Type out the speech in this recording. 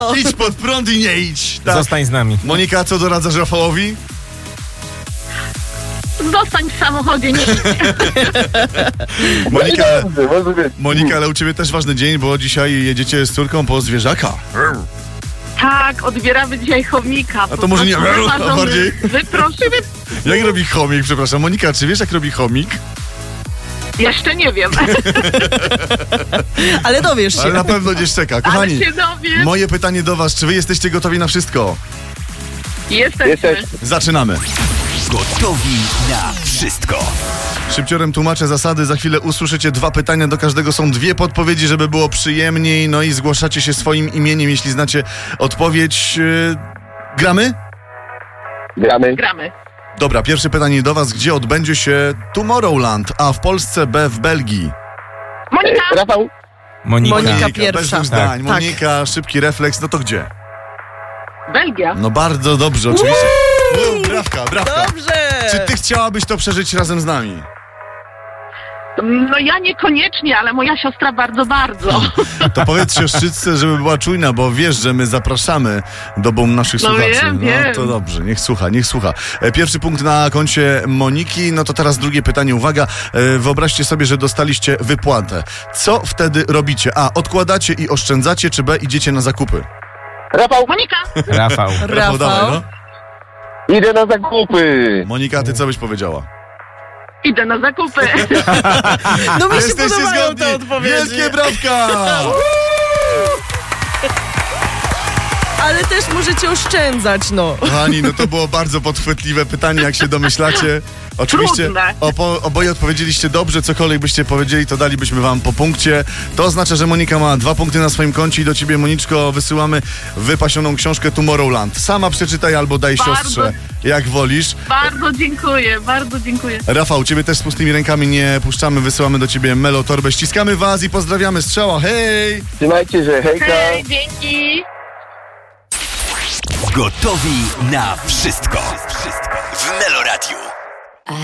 Idź pod prąd i nie idź. Tak. Zostań z nami. Monika, co doradzasz Rafałowi? Zostań w samochodzie, nie idź. Monika, ale u ciebie też ważny dzień, bo dzisiaj jedziecie z córką po zwierzaka. Tak, odbieramy dzisiaj chomika. A to może nie... A bardziej... Wyproszony. Jak robi chomik, przepraszam. Monika, czy wiesz, jak robi chomik? Jeszcze nie wiem. Ale dowiesz się. Ale na pewno nie szczeka. Kochani, Ale się dowiem. moje pytanie do was, czy wy jesteście gotowi na wszystko? Jesteśmy. Zaczynamy. Gotowi na wszystko. Szybciorem tłumaczę zasady, za chwilę usłyszycie 2 pytania, do każdego są 2 podpowiedzi, żeby było przyjemniej, no i zgłaszacie się swoim imieniem, jeśli znacie odpowiedź. Gramy? Gramy. Dobra, pierwsze pytanie do was, gdzie odbędzie się Tomorrowland? A w Polsce, B w Belgii. Monika. Rafał, Monika bez pierwsza. dwóch zdań. Tak. Monika, szybki refleks, no to gdzie? Belgia. No bardzo dobrze, oczywiście. Brawka. Dobrze! Czy ty chciałabyś to przeżyć razem z nami? No ja niekoniecznie, ale moja siostra bardzo. To powiedz siostrzycce, żeby była czujna, bo wiesz, że my zapraszamy do boom naszych No słuchaczy. wiem. No to dobrze, niech słucha. Pierwszy punkt na koncie Moniki, no to teraz drugie pytanie, uwaga. Wyobraźcie sobie, że dostaliście wypłatę. Co wtedy robicie? A, odkładacie i oszczędzacie, czy B, idziecie na zakupy? Rafał, Monika. Rafał. Rafał, dawaj, no. idę na zakupy. Monika, ty co byś powiedziała? Idę na zakupy. No mi się Jesteście podobają zgodni. te odpowiedzi. Wielkie brawka! Ale też możecie oszczędzać, no. Kochani, no to było bardzo podchwytliwe pytanie, jak się domyślacie. Oczywiście Trudne. Oboje odpowiedzieliście dobrze, cokolwiek byście powiedzieli, to dalibyśmy wam po punkcie. To oznacza, że Monika ma 2 punkty na swoim koncie i do ciebie, Moniczko, wysyłamy wypasioną książkę Tomorrowland. Sama przeczytaj albo daj Bardzo. siostrze, jak wolisz. Bardzo dziękuję. Rafał, ciebie też z pustymi rękami nie puszczamy, wysyłamy do ciebie melotorbę. Ściskamy was i pozdrawiamy. Strzała, hej! Trzymajcie się, hejka. Hej, dzięki. Gotowi na wszystko. W Meloradiu.